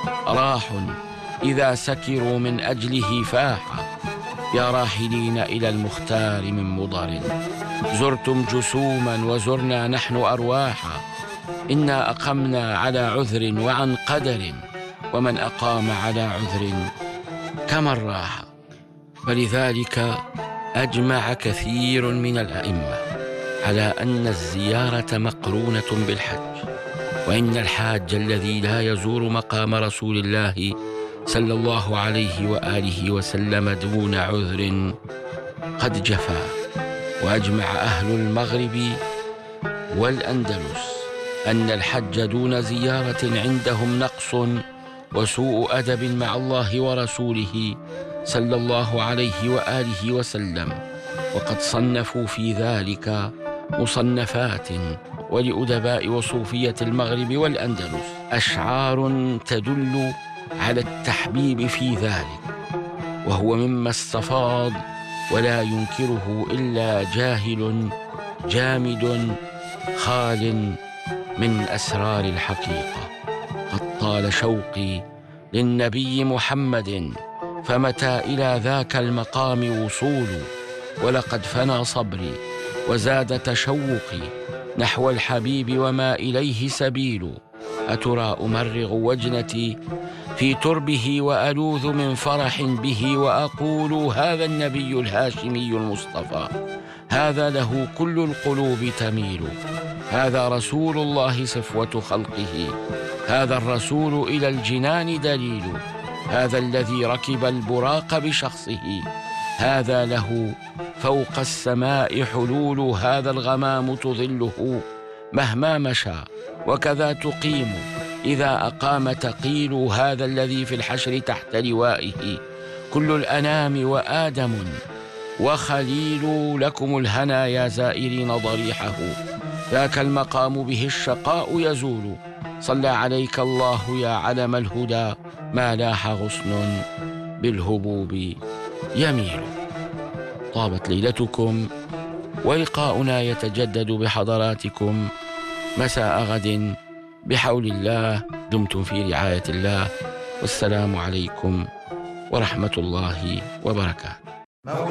راح إذا سكروا من أجله فاح، يا راحلين إلى المختار من مضر، زرتم جسوما وزرنا نحن أرواحا، إنا أقمنا على عذر وعن قدر، ومن أقام على عذر كمن راح. فلذلك أجمع كثير من الأئمة على أن الزيارة مقرونة بالحج، وإن الحاج الذي لا يزور مقام رسول الله صلى الله عليه وآله وسلم دون عذر قد جفا. وأجمع أهل المغرب والأندلس أن الحج دون زيارة عندهم نقص وسوء أدب مع الله ورسوله صلى الله عليه وآله وسلم، وقد صنفوا في ذلك مصنفات، ولأدباء وصوفية المغرب والأندلس أشعار تدل على التحبيب في ذلك، وهو مما استفاض ولا ينكره إلا جاهل جامد خال من أسرار الحقيقة. قد طال شوقي للنبي محمد، فمتى إلى ذاك المقام وصول، ولقد فنى صبري وزاد تشوقي نحو الحبيب وما إليه سبيل، أترى أمرغ وجنتي في تربه وألوذ من فرح به، وأقول هذا النبي الهاشمي المصطفى، هذا له كل القلوب تميل، هذا رسول الله صفوة خلقه، هذا الرسول إلى الجنان دليل، هذا الذي ركب البراق بشخصه، هذا له فوق السماء حلول، هذا الغمام تظله مهما مشى، وكذا تقيم إذا أقام تقيل، هذا الذي في الحشر تحت لوائه كل الأنام وآدم وخليل، لكم الهنا يا زائرين ضريحه، ذاك المقام به الشقاء يزول، صلى عليك الله يا علم الهدى، ما لاح غصن بالهبوب يميل. طابت ليلتكم، ولقاؤنا يتجدد بحضراتكم مساء غد بحول الله. دمتم في رعاية الله، والسلام عليكم ورحمة الله وبركاته.